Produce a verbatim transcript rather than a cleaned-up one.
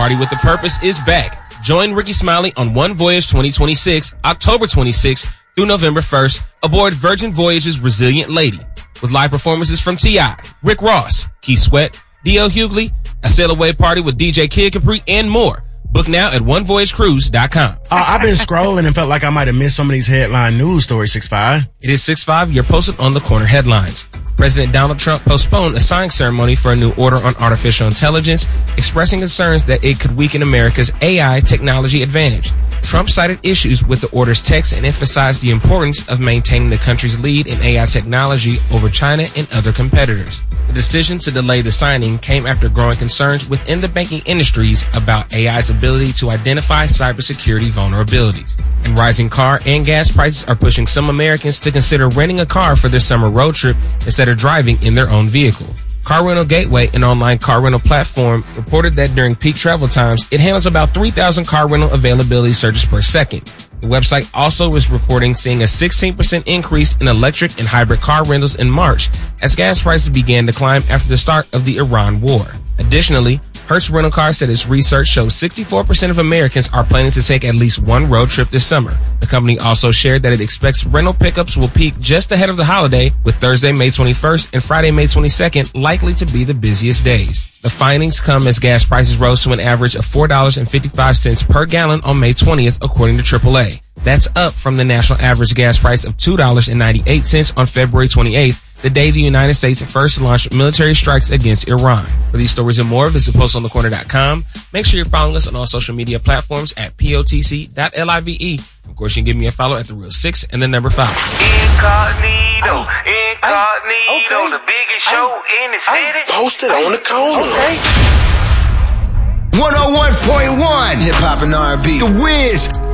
Party with a Purpose is back. Join Ricky Smiley on One Voyage twenty twenty-six, October twenty-sixth through November first, aboard Virgin Voyage's Resilient Lady, with live performances from T I, Rick Ross, Keith Sweat, D L Hughley, a sail away party with D J Kid Capri, and more. Book now at one voyage cruise dot com. Uh, I've been scrolling and felt like I might have missed some of these headline news stories, six five. It is six five. You're posted on the corner headlines. President Donald Trump postponed a signing ceremony for a new order on artificial intelligence, expressing concerns that it could weaken America's A I technology advantage. Trump cited issues with the order's text and emphasized the importance of maintaining the country's lead in A I technology over China and other competitors. The decision to delay the signing came after growing concerns within the banking industries about A I's ability to identify cybersecurity vulnerabilities. And rising car and gas prices are pushing some Americans to consider renting a car for their summer road trip instead of driving in their own vehicle. Car Rental Gateway, an online car rental platform, reported that during peak travel times, it handles about three thousand car rental availability searches per second. The website also is reporting seeing a sixteen percent increase in electric and hybrid car rentals in March as gas prices began to climb after the start of the Iran war. Additionally, Hertz Rental Car said its research shows sixty-four percent of Americans are planning to take at least one road trip this summer. The company also shared that it expects rental pickups will peak just ahead of the holiday, with Thursday, May twenty-first and Friday, May twenty-second likely to be the busiest days. The findings come as gas prices rose to an average of four dollars and fifty-five cents per gallon on May twentieth, according to triple A. That's up from the national average gas price of two dollars and ninety-eight cents on February twenty-eighth, the day the United States first launched military strikes against Iran. For these stories and more, visit post on the corner dot com. Make sure you're following us on all social media platforms at P O T C dot live. Of course, you can give me a follow at The Real Six and the number five. Incognito, incognito, okay. The biggest show in the city. Posted on the corner. Okay. one oh one point one Hip Hop and R and B. The Wiz.